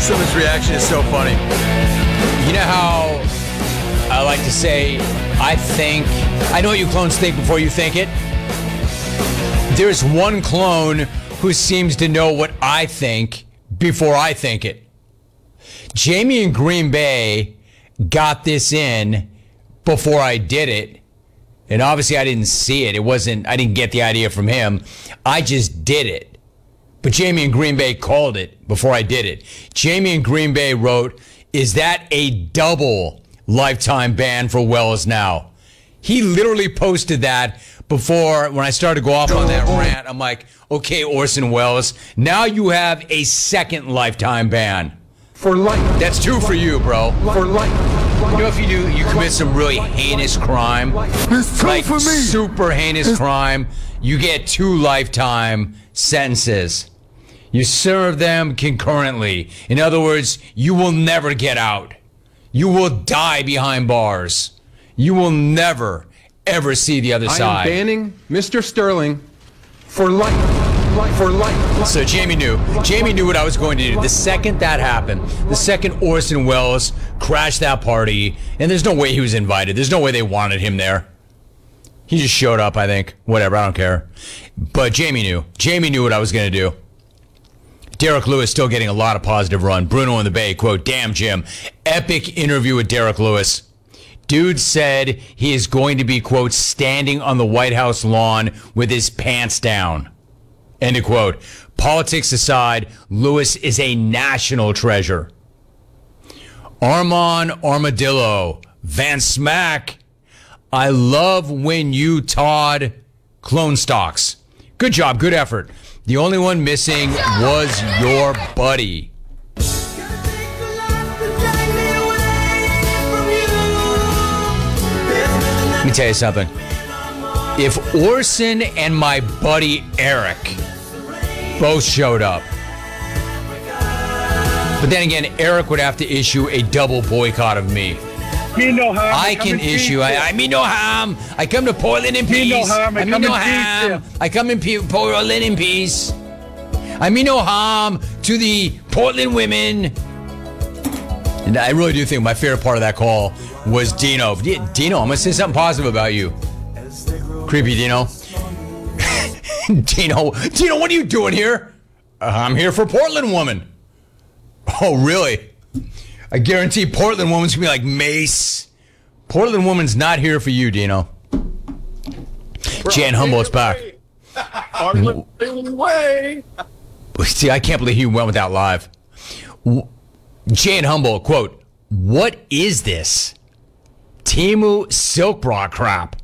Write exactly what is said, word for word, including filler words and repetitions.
Someone's reaction is so funny. You know how I like to say, I think, I know you clones think before you think it. There's one clone who seems to know what I think before I think it. Jamie in Green Bay got this in before I did it. And obviously I didn't see it. It wasn't, I didn't get the idea from him. I just did it. But Jamie in Green Bay called it before I did it. Jamie in Green Bay wrote, is that a double lifetime ban for Wells now? He literally posted that before, when I started to go off on that rant. I'm like, okay, Orson Welles, now you have a second lifetime ban. For life. That's two for you, bro. For life. You know, if you do, you commit some really heinous crime, It's two like for me. super heinous crime, you get two lifetime sentences. You serve them concurrently. In other words, you will never get out. You will die behind bars. You will never, ever see the other I side. am banning Mister Sterling for life. For life. So Jamie knew. Jamie knew what I was going to do. The second that happened, the second Orson Welles crashed that party, and there's no way he was invited. There's no way they wanted him there. He just showed up, I think. Whatever, I don't care. But Jamie knew. Jamie knew what I was going to do. Derek Lewis still getting a lot of positive run. Bruno in the Bay, quote, damn, Jim. Epic interview with Derek Lewis. Dude said he is going to be, quote, standing on the White House lawn with his pants down. End of quote. Politics aside, Lewis is a national treasure. Armand Armadillo, Van Smack. I love when you Todd clone stocks. Good job, good effort. The only one missing was your buddy. Let me tell you something. If Orson and my buddy Eric both showed up, but then again, Eric would have to issue a double boycott of me. Me no harm. I can issue. I, I mean no harm. I come to Portland in peace. Me no harm. I I mean come no in harm. peace, I come in pe- Portland in peace. I mean no harm to the Portland women. And I really do think my favorite part of that call was Dino. D- Dino, I'm gonna say something positive about you. Creepy Dino. Dino, Dino, what are you doing here? Uh, I'm here for Portland woman. Oh, really? I guarantee Portland woman's gonna be like Mace. Portland woman's not here for you, Dino. Jan Humboldt's back. Way. See, I can't believe he went with that live. Jan Humboldt, quote, what is this? Timu silk bra crap.